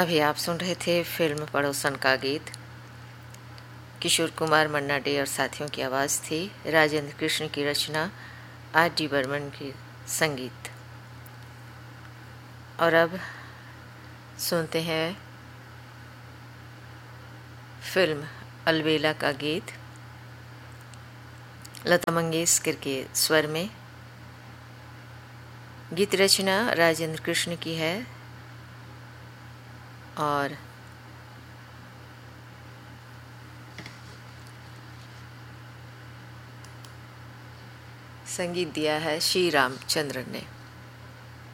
अभी आप सुन रहे थे फिल्म पड़ोसन का गीत। किशोर कुमार, मन्ना डे और साथियों की आवाज़ थी। राजेंद्र कृष्ण की रचना, R.D. बर्मन की संगीत। और अब सुनते हैं फिल्म अलबेला का गीत, लता मंगेशकर के स्वर में। गीत रचना राजेंद्र कृष्ण की है और संगीत दिया है श्री रामचंद्रन ने।